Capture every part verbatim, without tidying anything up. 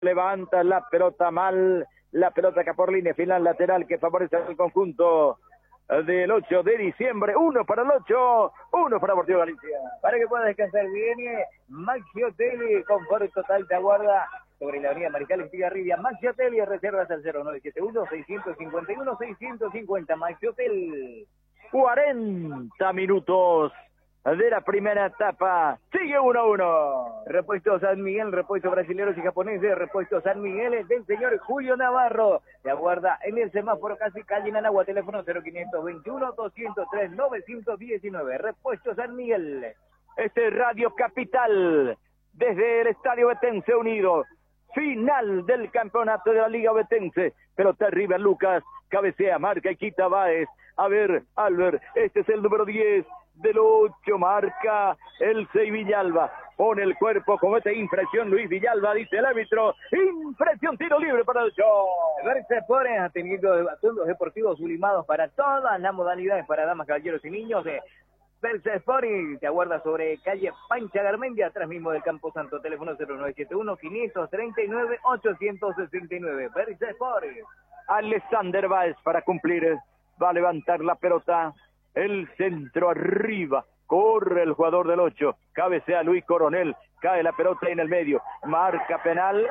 levanta la pelota mal, la pelota que por línea final lateral que favorece al conjunto del ocho de diciembre, uno para el ocho, uno para Deportivo Galicia. Para que pueda descansar bien, Maxi Hotel, confort total te aguarda sobre la avenida Mariscal Estigarribia. Maxi Hotel y reservas al cero nueve siete uno, seis cinco uno, seis cinco cero. Maxi Hotel. cuarenta minutos de la primera etapa, sigue uno a uno. Repuesto San Miguel, repuesto brasileños y japoneses, repuesto San Miguel del señor Julio Navarro. Te aguarda en el semáforo casi calle Nanagua, teléfono cero quinientos veintiuno, doscientos tres, novecientos diecinueve. Repuesto San Miguel. Este es Radio Capital, desde el Estadio Betense Unido. Final del campeonato de la Liga Betense. Pelota arriba Lucas, cabecea, marca y quita Báez. A ver, Albert, este es el número diez del ocho, marca el seis Villalba. Pone el cuerpo, comete infracción Luis Villalba, dice el árbitro. Infracción, tiro libre para el show. Verse pone ha tenido atuendos deportivos sublimados para todas las modalidades, para damas, caballeros y niños. Eh. Verse Sporting te aguarda sobre calle Pancha Garmendia, atrás mismo del Campo Santo, teléfono cero nueve siete uno, quinientos treinta y nueve, ochocientos sesenta y nueve. Verse Sporting. Alexander Báez para cumplir, va a levantar la pelota, el centro arriba, corre el jugador del ocho, cabecea Luis Coronel, cae la pelota en el medio, marca penal.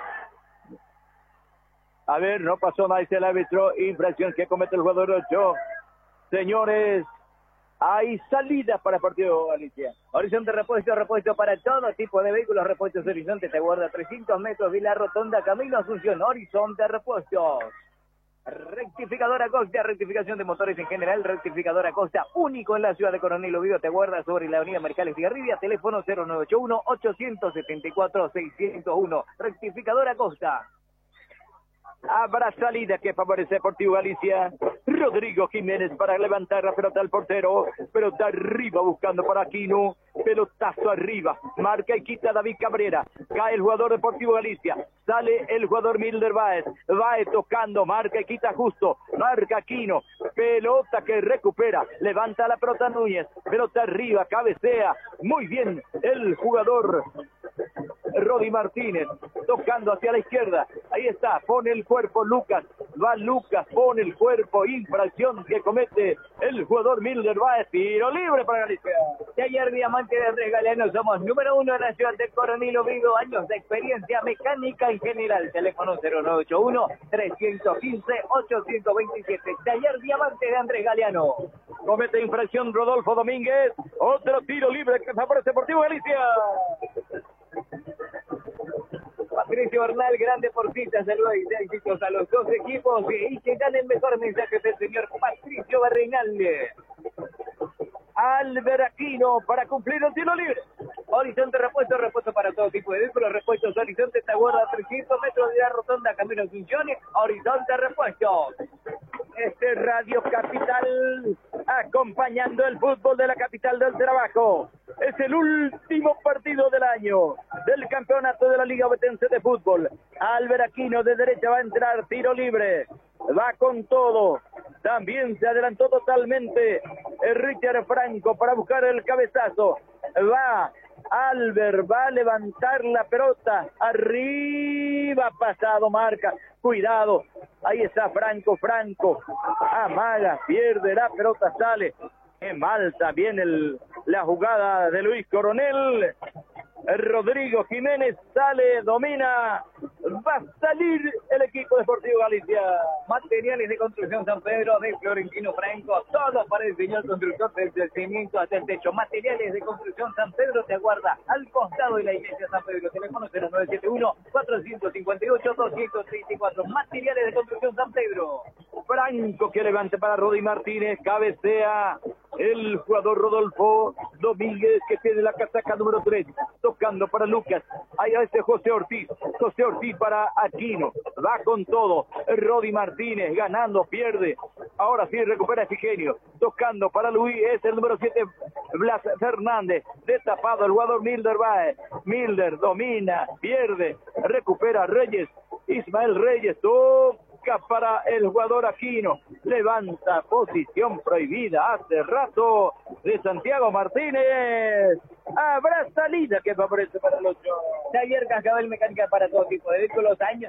A ver, no pasó nada, dice el árbitro, infracción que comete el jugador del ocho. Señores, hay salida para el partido Galicia. Horizonte repuesto, repuesto para todo tipo de vehículos. Repuestos Horizonte te guarda trescientos metros de la rotonda, camino a Asunción. Horizonte repuestos. Rectificadora Costa, rectificación de motores en general. Rectificadora Costa, único en la ciudad de Coronel Oviedo. Te guarda sobre la avenida Mariscal Estigarribia. Teléfono cero nueve ocho uno, ocho siete cuatro, seis cero uno. Rectificadora Costa. Habrá salida que favorece Deportivo Galicia. Rodrigo Jiménez para levantar la pelota al portero. Pelota arriba buscando para Aquino. Pelotazo arriba. Marca y quita David Cabrera. Cae el jugador Deportivo Galicia. Sale el jugador Milder Báez. Báez tocando. Marca y quita justo. Marca Aquino. Pelota que recupera. Levanta la pelota Núñez. Pelota arriba. Cabecea. Muy bien el jugador Rodi Martínez. Tocando hacia la izquierda. Ahí está. Pone el cuerpo Lucas, va Lucas, pone el cuerpo, infracción que comete el jugador Milder Báez, tiro libre para Galicia. Taller Diamante de Andrés Galeano, somos número uno en la ciudad de Coronel Oviedo, años de experiencia mecánica en general, teléfono cero nueve ocho uno, tres uno cinco, ocho dos siete, Taller Diamante de Andrés Galeano. Comete infracción Rodolfo Domínguez, otro tiro libre que favorece Deportivo Galicia. Patricio Bernal, gran deportista, saludos y éxitos a los dos equipos y que dan el mejor mensaje del señor Patricio Bernal. Albert Aquino para cumplir el tiro libre. Horizonte repuesto, repuesto para todo tipo de vehículos, repuestos Horizonte te aguarda trescientos metros de la rotonda, camino Asunción, Horizonte repuesto. Este Radio Capital acompañando el fútbol de la capital del trabajo. Es el último partido del año del campeonato de la Liga Betense de Fútbol. Albert Aquino de derecha va a entrar, tiro libre. Va con todo. También se adelantó totalmente el Richard Franco para buscar el cabezazo. Va Albert, va a levantar la pelota. Arriba, pasado, marca. Cuidado. Ahí está Franco, Franco. Amaga, pierde la pelota, sale. Qué mal también el, la jugada de Luis Coronel. Rodrigo Jiménez sale, domina, va a salir el equipo Deportivo Galicia. Materiales de construcción San Pedro de Florentino Franco, todo para el señor constructor, desde el cimiento hasta el techo. Materiales de construcción San Pedro te aguarda al costado de la iglesia San Pedro, teléfono cero nueve siete uno, cuatro cinco ocho, dos tres cuatro. Materiales de construcción San Pedro. Franco que levante para Rodi Martínez, cabecea el jugador Rodolfo Domínguez que tiene la casaca número tres, tocando para Lucas, ahí a este José Ortiz, José Ortiz para Aquino, va con todo, Rodi Martínez ganando, pierde, ahora sí recupera Efigenio, tocando para Luis, es el número siete, Blas Fernández, destapado el jugador Milder Báez, Milder domina, pierde, recupera Reyes, Ismael Reyes, toca marca para el jugador Aquino. Levanta posición prohibida hace rato de Santiago Martínez. Habrá salida que favorece para el ocho. Taller Cascabel, mecánica para todo tipo de vehículos, años